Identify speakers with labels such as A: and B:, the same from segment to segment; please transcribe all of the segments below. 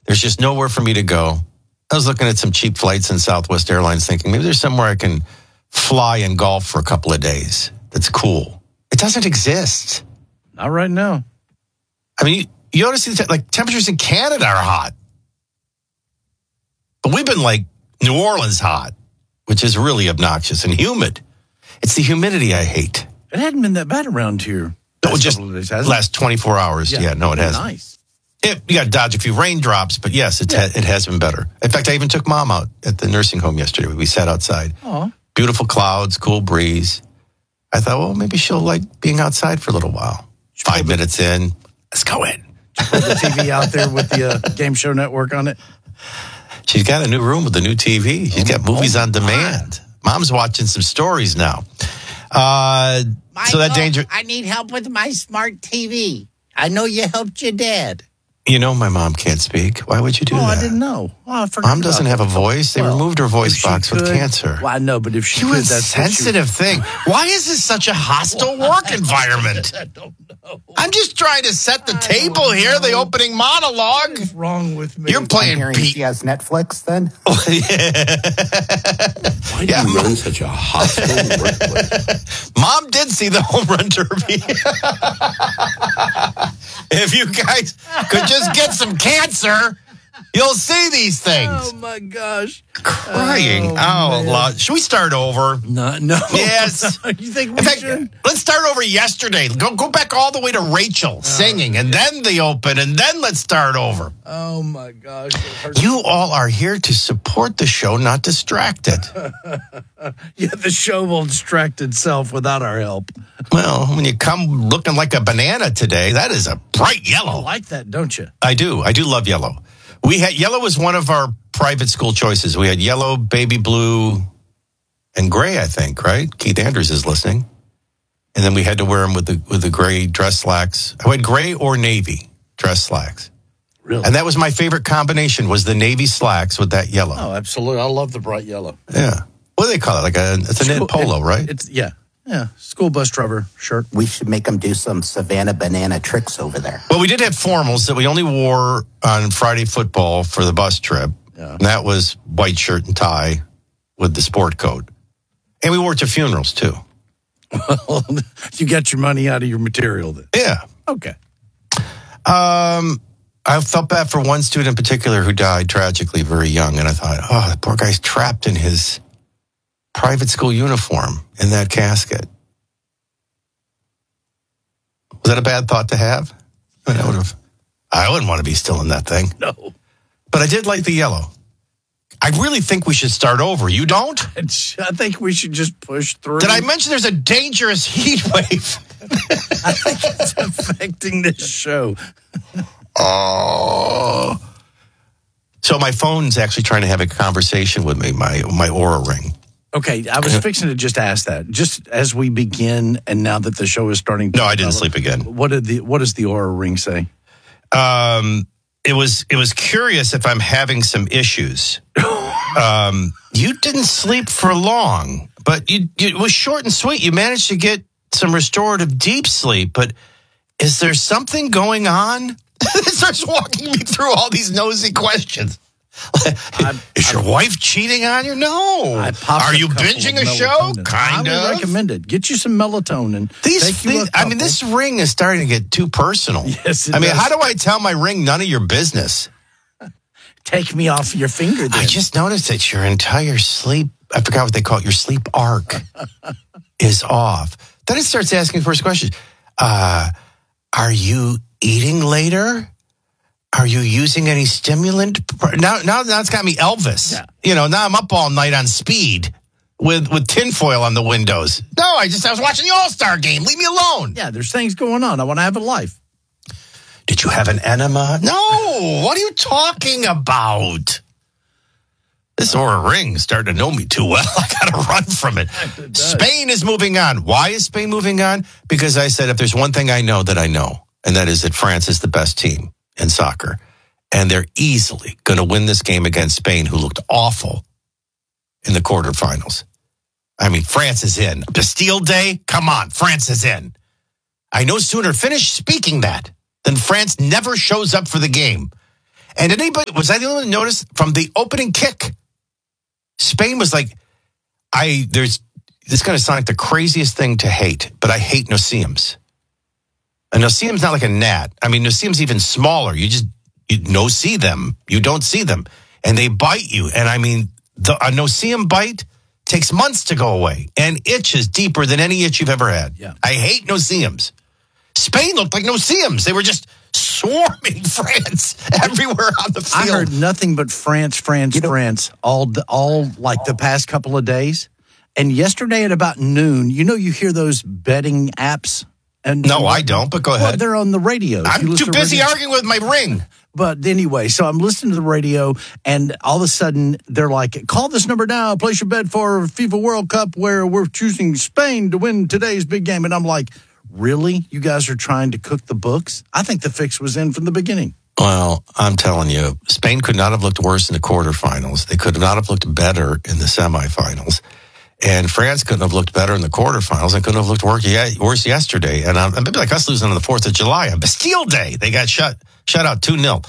A: There's just nowhere for me to go. I was looking at some cheap flights in Southwest Airlines thinking maybe there's somewhere I can fly and golf for a couple of days. That's cool. It doesn't exist.
B: Not right now.
A: I mean, you ought to see temperatures in Canada are hot. But we've been like New Orleans hot, which is really obnoxious and humid. It's the humidity I hate.
B: It hadn't been that bad around here.
A: Just last 24 hours. Yeah, no, it hasn't.
B: Nice.
A: You got to dodge a few raindrops, but yes, it has been better. In fact, I even took Mom out at the nursing home yesterday. We sat outside.
B: Aww.
A: Beautiful clouds, cool breeze. I thought, well, maybe she'll like being outside for a little while. 5 minutes in, let's go in.
B: Put the TV out there with the Game Show Network on it.
A: She's got a new room with a new TV. She's got movies on demand. Mom's watching some stories now. So that danger.
C: I need help with my smart TV. I know you helped your dad.
A: You know my mom can't speak. Why would you do that?
B: I didn't know. I forgot.
A: Mom doesn't have a voice. They removed her voice box with cancer.
B: Well, I know, but if she
A: you
B: could,
A: that's a sensitive thing. Why is this such a hostile work environment?
B: I don't know.
A: I'm just trying to set the table here, the opening monologue.
B: What is wrong with me?
A: You're playing Pete.
D: She has Netflix then?
E: Why do you run such a hostile workplace?
A: Mom did see the home run derby. If you guys could just get some cancer, you'll see these things.
B: Oh, my gosh.
A: Crying out loud. Should we start over?
B: No.
A: Yes.
B: You think we should?
A: Let's start over yesterday. Go back all the way to Rachel singing, and then the open, and then let's start over.
B: Oh, my gosh.
A: You all are here to support the show, not distract it.
B: Yeah, the show will distract itself without our help.
A: Well, when you come looking like a banana today, that is a bright yellow.
B: You like that, don't you?
A: I do love yellow. Yellow was one of our private school choices. We had yellow, baby blue, and gray, I think, right? Keith Andrews is listening. And then we had to wear them with the gray dress slacks. I had gray or navy dress slacks.
B: Really?
A: And that was my favorite combination, was the navy slacks with that yellow.
B: Oh, absolutely. I love the bright yellow.
A: Yeah. What do they call it? It's a knit polo, right?
B: Yeah. School bus driver shirt.
D: We should make them do some Savannah banana tricks over there.
A: Well, we did have formals that we only wore on Friday football for the bus trip.
B: Yeah.
A: And that was white shirt and tie with the sport coat. And we wore it to funerals, too.
B: Well, you got your money out of your material then.
A: Yeah.
B: Okay.
A: I felt bad for one student in particular who died tragically very young. And I thought, the poor guy's trapped in his private school uniform in that casket. Was that a bad thought to have? I wouldn't want to be still in that thing.
B: No.
A: But I did like the yellow. I really think we should start over. You don't?
B: I think we should just push through.
A: Did I mention there's a dangerous heat wave?
B: I think it's affecting this show.
A: Oh. So my phone's actually trying to have a conversation with me, my Oura Ring.
B: Okay, I was fixing to just ask that. Just as we begin, and now that the show is starting to
A: No, I didn't sleep again.
B: What does the Oura Ring say?
A: It was curious if I'm having some issues. You didn't sleep for long, but it was short and sweet. You managed to get some restorative deep sleep, but is there something going on? It starts walking me through all these nosy questions. Is your wife cheating on you? No. Are you binging a show? Kind of.
B: I would recommend it. Get you some melatonin.
A: This ring is starting to get too personal.
B: Yes,
A: I mean, how do I tell my ring none of your business?
B: Take me off your finger then.
A: I just noticed that your entire sleep, I forgot what they call it, your sleep arc is off. Then it starts asking first questions. Are you eating later? Are you using any stimulant? Now it's got me Elvis. Yeah. Now I'm up all night on speed with tinfoil on the windows. No, I was watching the All-Star game. Leave me alone.
B: Yeah, there's things going on. I want to have a life.
A: Did you have an enema? No. What are you talking about? This Oura Ring is starting to know me too well. I got to run from it. Spain is moving on. Why is Spain moving on? Because I said if there's one thing I know, and that is that France is the best team in soccer. And they're easily going to win this game against Spain, who looked awful in the quarterfinals. I mean, France is in. Bastille Day? Come on, France is in. I no sooner finish speaking that than France never shows up for the game. And was I the only one to notice from the opening kick? Spain was like, this is going to sound like the craziest thing to hate, but I hate no-see-ums. A no-see-um's not like a gnat. I mean, no-see-um's even smaller. You no-see them. You don't see them. And they bite you. And I mean, a no-see-um bite takes months to go away and itches deeper than any itch you've ever had. Yeah. I hate no-see-ums. Spain looked like no-see-ums. They were just swarming France everywhere on the field.
B: I heard nothing but France, all like the past couple of days. And yesterday at about noon, you hear those betting apps?
A: No, I don't, but go ahead.
B: Well, they're on the radio.
A: I'm too busy arguing with my ring.
B: But anyway, so I'm listening to the radio, and all of a sudden, they're like, call this number now, place your bet for FIFA World Cup, where we're choosing Spain to win today's big game. And I'm like, really? You guys are trying to cook the books? I think the fix was in from the beginning.
A: Well, I'm telling you, Spain could not have looked worse in the quarterfinals. They could not have looked better in the semifinals. And France couldn't have looked better in the quarterfinals and couldn't have looked worse yesterday. And maybe like us losing on the 4th of July on Bastille Day. They got shut out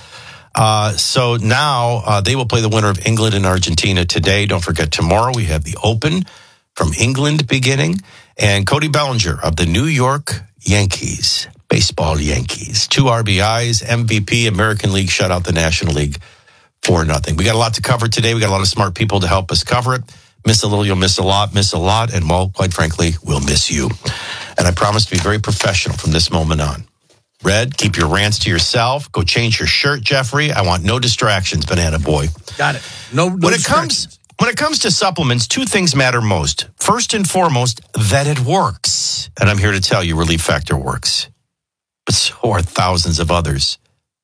A: 2-0. So now they will play the winner of England and Argentina today. Don't forget, tomorrow we have the Open from England beginning. And Cody Bellinger of the New York Yankees, baseball Yankees. 2 RBIs, MVP, American League shut out the National League 4-0. We got a lot to cover today. We got a lot of smart people to help us cover it. Miss a little, you'll miss a lot, and, well, quite frankly, we'll miss you. And I promise to be very professional from this moment on. Red, keep your rants to yourself. Go change your shirt, Jeffrey. I want no distractions, Banana Boy.
B: Got it. No distractions.
A: When it comes to supplements, 2 things matter most. First and foremost, that it works. And I'm here to tell you Relief Factor works. But so are thousands of others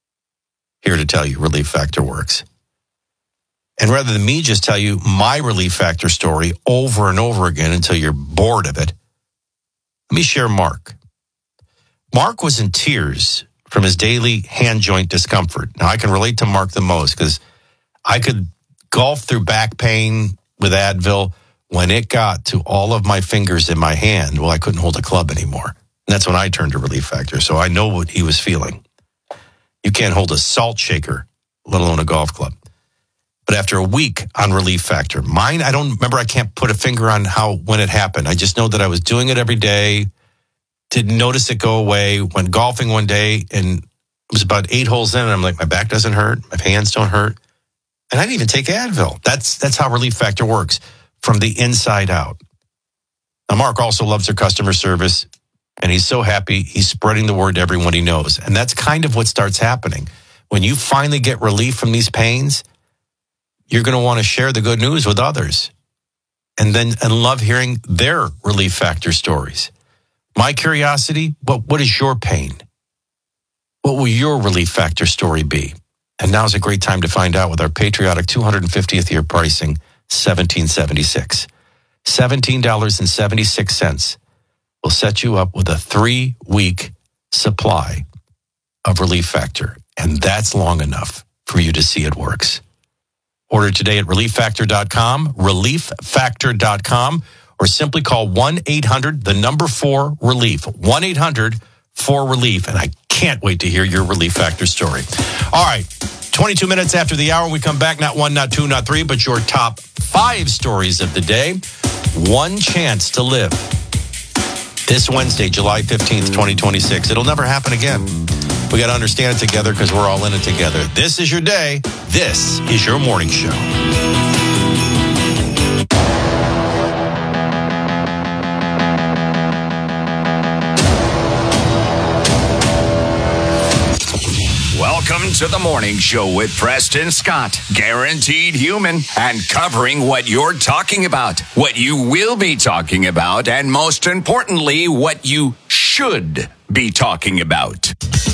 A: here to tell you Relief Factor works. And rather than me just tell you my Relief Factor story over and over again until you're bored of it, let me share Mark. Mark was in tears from his daily hand joint discomfort. Now, I can relate to Mark the most because I could golf through back pain with Advil. When it got to all of my fingers in my hand, well, I couldn't hold a club anymore. And that's when I turned to Relief Factor, so I know what he was feeling. You can't hold a salt shaker, let alone a golf club. But after a week on Relief Factor, I can't put a finger on when it happened. I just know that I was doing it every day, didn't notice it go away, went golfing one day, and it was about 8 holes in, and I'm like, my back doesn't hurt, my hands don't hurt. And I didn't even take Advil. That's how Relief Factor works, from the inside out. Now, Mark also loves their customer service, and he's so happy he's spreading the word to everyone he knows. And that's kind of what starts happening. When you finally get relief from these pains, you're going to want to share the good news with others and love hearing their Relief Factor stories. My curiosity, what is your pain? What will your Relief Factor story be? And now's a great time to find out with our patriotic 250th year pricing, $17.76. $17.76 will set you up with a 3-week supply of Relief Factor. And that's long enough for you to see it works. Order today at ReliefFactor.com, ReliefFactor.com, or simply call 1-800-4-RELIEF, 1-800-4-RELIEF, and I can't wait to hear your Relief Factor story. All right, 22 minutes after the hour, we come back, not 1, not 2, not 3, but your top 5 stories of the day. One chance to live. This Wednesday, July 15th, 2026. It'll never happen again. We got to understand it together because we're all in it together. This is your day. This is your morning show.
F: Welcome to the morning show with Preston Scott. Guaranteed human and covering what you're talking about, what you will be talking about, and most importantly, what you should be talking about.